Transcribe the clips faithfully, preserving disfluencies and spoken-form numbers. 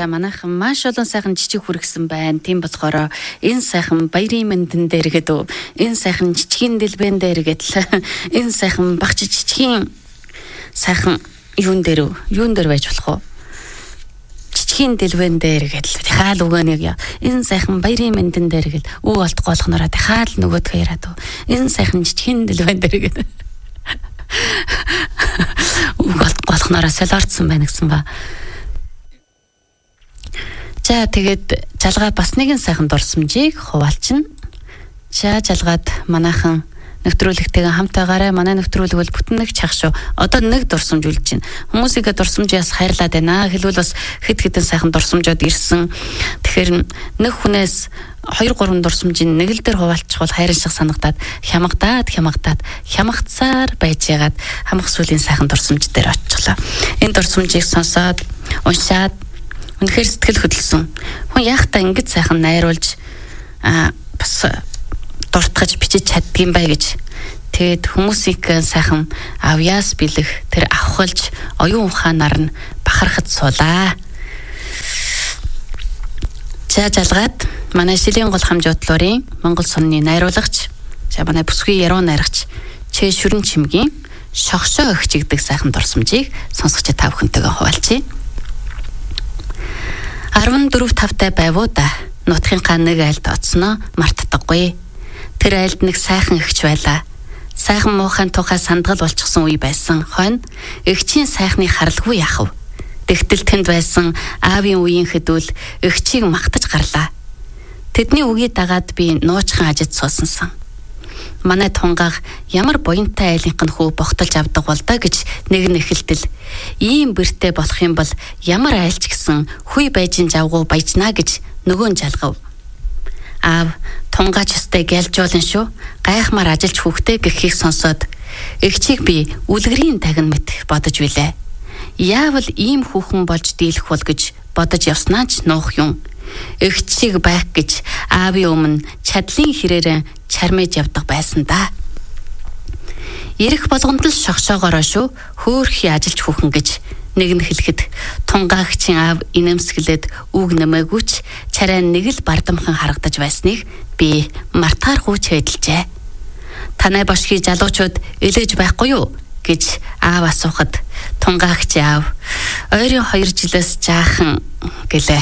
За манайхан маш олон сайхан жижиг хүргэсэн байна. Тийм болохоор энэ сайхан баярын мэндэн дээр гэдэг энэ сайхан жижигэн дэлбэн дээр гэдэл энэ сайхан багч жижигэн сайхан юун дээр юун дээр байж болох вэ? Жижигэн дэлбэн дээр гэдэл дахиад өгөөнийг яа. Энэ сайхан баярын мэндэн дээр гэл үг олдох болгоноороо дахиад нөгөөдгөө яриад. Энэ сайхан жижигэн дэлбэн дээр гэдэг. Үг олдох болгоноороо солиорцсон байна гэсэн ба. За тэгээд жалгаа бас нэгэн сайхан дурсамжийг хуваалчна. За жалгаад манайхан нэвтрүүлэгтэйгээ хамтаагаарай. Манай нэвтрүүлэг бол бүтэн нэг чах шүү. Одоо нэг дурсамж үлдэж байна. Хүмүүсийг дурсамжаас хайрлаад байна. Хэлбэл бас хэд хэдэн сайхан дурсамжууд ирсэн. Тэгэхээр нэг хүнээс хоёр гурван дурсамжийн нэг л дээр хуваалчих бол хайрын шиг санагдаад хямгадаад хямгадаад хямгацаар байж ягаад хамх сүлийн сайхан дурсамж дээр очихлоо. Энэ дурсамжийг сонсоод уншаад үнэхээр сэтгэл хөдлсөн. Хүн яахта ингэж сайхан найруулж аа бас дуртгаж бичиж чаддгийм бай гэж. Тэгэд хүмүүсийг сайхан авьяас бэлэх тэр авахлж оюун ухаанаар нь бахархад суулаа. За жалгаад манай Шилийн гол хамжуудлуурын Монгол сумны найруулагч, за манай бүсгүй яруу найрагч Чэ Шүрэн чимгийн шогшоо өгчигдэг сайхан дурсамжийг сонсогч та бүхэнтэйгээ хуваалцъя. арван дөрөв тавтай байвуу да. Нутгийнхаа нэг айлд оцсноо мартдаггүй. Тэр айлд нэг сайхан эгч байлаа. Сайхан муухайн тухай сандгал болчихсон үе байсан. Хойно эгчийн сайхны харалгүй яхав. Тэгтэл тэнд байсан аавын үеийн хэдүүл эгчийг магтаж гарлаа. Тэдний үгийг дагаад би нуучхан ажид суусансан. Манай тунгаах ямар буянтай айлынхын хүү богтолж авдаг бол да гэж нэг нь эхэлтэл ийм бэртэй болох юм бол ямар айлч гэсэн хүй байжин завгуу баяжнаа гэж нөгөө нь жалгав. Аав тунгаач өстэй гэлжуулан шүү гайхмаар ажилч хүүхдээ гэхийг сонсоод эгчийг би үлгэрийн тагн мэт бодож билээ. Яавал ийм хүүхэн болж дийлэх бол гэж бодож явснаа ч нуух юм. Эгчийг байх гэж аавын өмнө чадлын хэрээр чармэж явдаг байсан да. Ирэх болгонд л шогшоогоороо шүү хөөхий ажилч хүүхэн гэж нэг нь хэлэхэд тунгаагчийн аав инэмсгэлээд үг нэмээгүйч чарай нэг л бардамхан харагдаж байсныг би мартааргүй чэдэлжээ. Танай бошгийн залуучууд элэж байхгүй юу гэж аав асуухад тунгаагч аав ойрын хоёр жилээс жаахан гэлээ.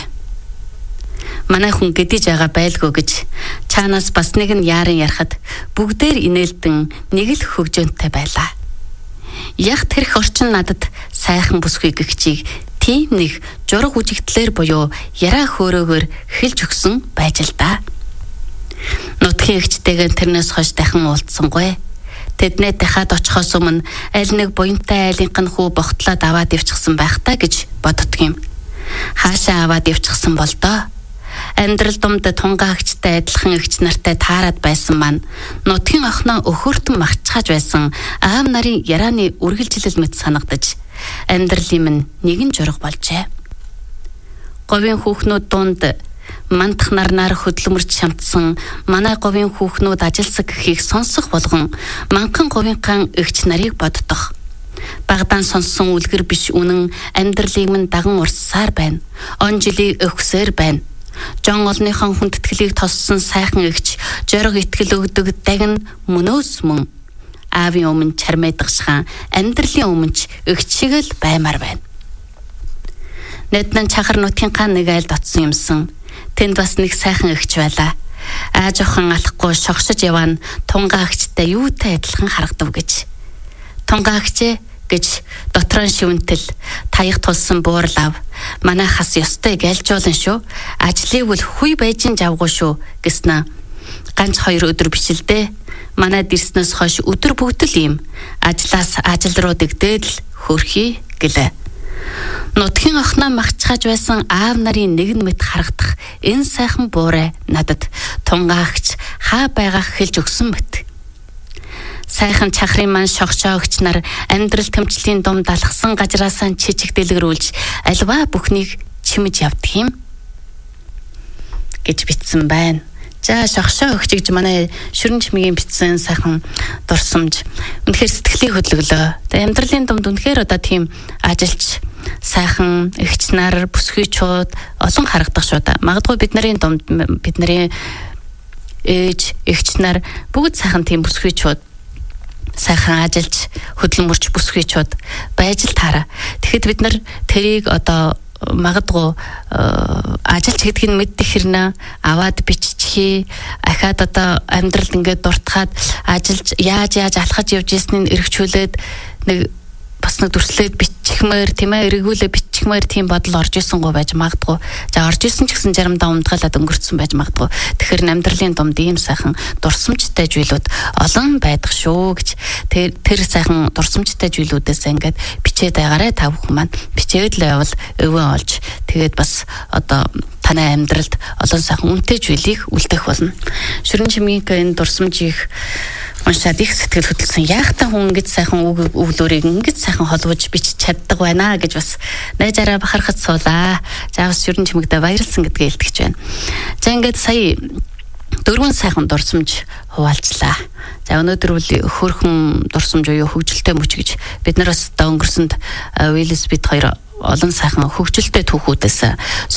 Манай хүн гэдэж байгаа байлгүй гэж чаанаас бас нэг нь яаран ярахад бүгдээр инээлдэн нэг л хөгжөөнтэй байлаа. Яг тэрх орчин надад сайхан бүсгүй гэгчийг тийм нэг жураг үжигтлэр буюу яраа хөөрөөгөр хэлж өгсөн байж л да. Нутгийн эгчтэйгэн тэрнээс хойш дахин уулзсангүй. Тэднээ дахиад очихоос өмнө аль нэг буянтай айлынхын хүү богтлоод аваад ивчихсан байх та гэж боддгийм. Хаашаа аваад ивчихсан бол доо. Амьдрал думд тунгаагчтай адилхан эгч нартай таарад байсан маань нутгийн охноо өхөртөн магчхааж байсан аав нарын ярааны үргэлжилэл мэт санагдаж амьдралын минь нэгэн жураг болжээ. Говийн хүүхнүүд дунд мандах нарнаар хөдлөмөрч шамтсан манай говийн хүүхнүүд ажилсаг гэхийг сонсох болгон манхан говийнхаа эгч нарыг боддох. Багдаан сонссон үлгэр биш үнэн амьдралыг минь даган урссаар байна. Он жилийг өгсөөр байна. Жон олныхон хүндэтгэлийг тоссон сайхан эгч жорог итгэл өгдөг дагн мөнөөс мөн аавын өмнө чармайдагшхан амьдралын өмнөч эгч шиг л баймаар байна. Нэднэн чахар нутгийнхаа нэг айлд оцсон юмсан. Тэнд бас нэг сайхан эгч байлаа. Ааж охин алахгүй шогшож яваан тунгаагчтай юутай адилхан харагдав гэж. Тунгаагчээ гэж дотроо шивэнтэл таях тулсан буурал ав. Манай хас ёстой гэлжуулан шүү. Ажлыг бол хүй байжин завгүй шүү гэснэ. Ганц хоёр өдөр биш л дээ. Манай дэрснээс хойш өдөр бүгдэл юм. Ажлаас ажил руу дэгдээд л хөрхий гэлээ. Нутгийн охноо магчхааж байсан аав нарын нэгэн мэт харагдах энэ сайхан буурай надад тунгаагч хаа байгаах хэлж өгсөн мэт. Сайхан чахрын маань шогшоо өгч нар амьдрал тэмцлийн дум далхсан гажраасаа чичиг дэлгэрүүлж альва бүхнийг чимэж явдаг юм гэж битсэн байна. За шогшоо өгч гэж манай Шүрэн Чимээгийн бичсэн сайхан дурсамж үнэхээр сэтгэлийг хөдлөглөө. За амьдралын думд үнэхээр одоо тийм ажилч сайхан эгч нар бүсгүйчүүд олон харагдах шүү да. Магадгүй бидний думд бидний ээж эгч нар бүгд сайхан тийм бүсгүйчүүд сайхан ажилч хөдөлмөрч бүсгүйчүүд байж л таараа. Тэгэхэд бид нар тэрийг одоо магадгүй ажилч гэдгийг нь мэддэг хэрнээ аваад биччихье. Ахаад одоо амьдралд ингээд дуртахад ажилч яаж яаж алхаж явж ирснийг эргчүүлээд нэг бас нэг дүрслээд бичихмээр тийм ээ эргүүлээ бичихмээр тийм бодол орж исэн гоо байж магадгүй. За орж исэн ч гэсэн заримдаа умдгалаад өнгөрцөн байж магадгүй. Тэгэхээр амьдралын думд ийм сайхан дурсамжтай зүйлүүд олон байдаг шүү гэж тэр тэр сайхан дурсамжтай зүйлүүдээс ингээд бичээд байгаарэ та бүхэн маань бичээд л явал өвөө олж тэгээд бас одоо танай амьдралд олон сайхан үнэтэй зүйлийг үлдээх болно. Шүрэн Чимээгийн энэ дурсамжийг уншаад их сэтгэл хөдлсөн. Яахтаа хүн ингэж сайхан үг өглөөрийг ингэж сайхан холбож бич чаддаг байна гэж бас найзаараа бахархаж суулаа. За бас Шүрэн Чимээгдээ баярлсан гэдгээ илтгэж байна. За ингээд сая дөрвөн сайхан дурсамж хуваалцлаа. За өнөөдөр үл хөөрхөн дурсамж уу хөгжилтэй мөч гэж бид нар бас өнгөрсөнд Уилл Смит хоёр олон сайхан хөгжилтэй түүхүүдээс